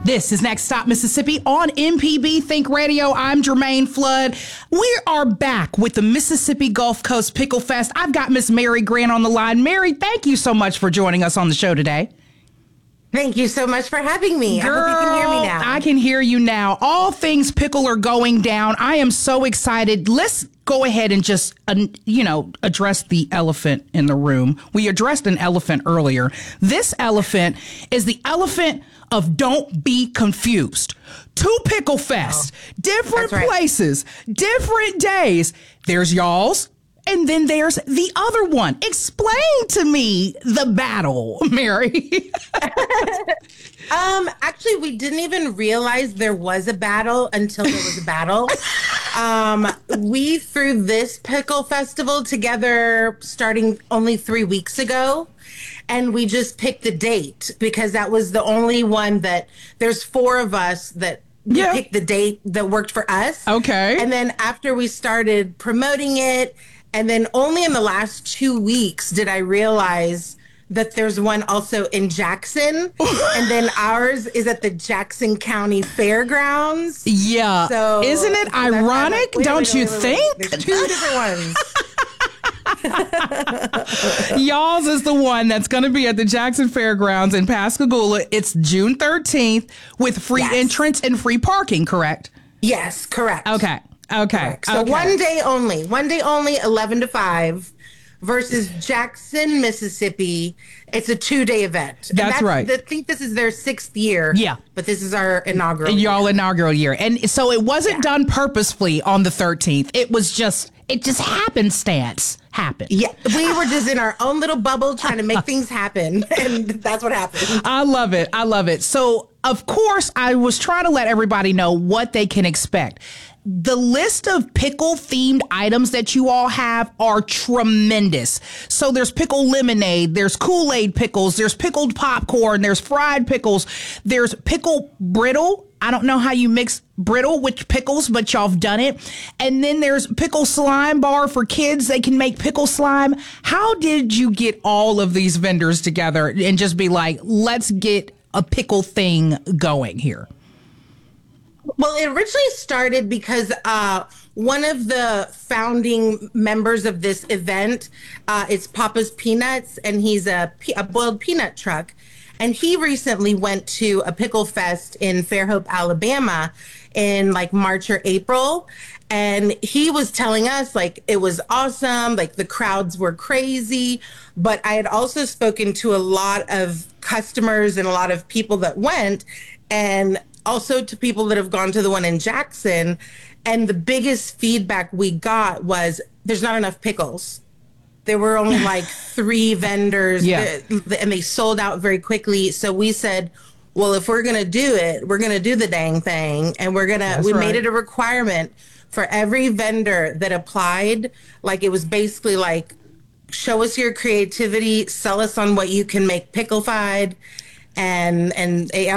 This is Next Stop Mississippi on MPB Think Radio. I'm Jermaine Flood. We are back with the Mississippi Gulf Coast Pickle Fest. I've got Miss Mary Grant on the line. Mary, thank you so much for joining us on the show today. Thank you so much for having me. Girl, I hope you can hear me now. I can hear you now. All things pickle are going down. I am so excited. Let's go ahead and just, address the elephant in the room. We addressed an elephant earlier. This elephant is the elephant of don't be confused. Two Pickle Fest, different places, different days. There's y'all's. And then there's the other one. Explain to me the battle, Mary. Actually, we didn't even realize there was a battle until there was a battle. We threw this pickle festival together starting only 3 weeks ago. And we just picked the date because that was the only one that there's 4 of us that picked the date that worked for us. Okay. And then after we started promoting it, and then only in the last 2 weeks did I realize that there's one also in Jackson. And then ours is at the Jackson County Fairgrounds. Yeah. So isn't it ironic? Don't you think? There's 2 different ones. Y'all's is the one that's going to be at the Jackson Fairgrounds in Pascagoula. It's June 13th with free entrance and free parking, correct? Yes, correct. Okay. Correct. So one day only, 11 to 5 versus Jackson, Mississippi. It's a 2-day event. That's right. I think this is their 6th year. Yeah. But this is our inaugural Y'all inaugural year. And so it wasn't done purposefully on the 13th. It just happened. Yeah, we were just in our own little bubble trying to make things happen, and that's what happened. I love it. So, of course, I was trying to let everybody know what they can expect. The list of pickle-themed items that you all have are tremendous. So there's pickle lemonade, there's Kool-Aid pickles, there's pickled popcorn, there's fried pickles, there's pickle brittle. I don't know how you mix brittle with pickles, but y'all have done it. And then there's pickle slime bar for kids. They can make pickle slime. How did you get all of these vendors together and just be like, let's get a pickle thing going here? Well, it originally started because one of the founding members of this event is Papa's Peanuts, and he's a boiled peanut truck. And he recently went to a pickle fest in Fairhope, Alabama in like March or April. And he was telling us like it was awesome, like the crowds were crazy. But I had also spoken to a lot of customers and a lot of people that went, and also to people that have gone to the one in Jackson. And the biggest feedback we got was there's not enough pickles. There were only like 3 vendors and they sold out very quickly. So we said, well, if we're going to do it, we're going to do the dang thing. And we made it a requirement for every vendor that applied. Like it was basically like, show us your creativity, sell us on what you can make pickle-fied. And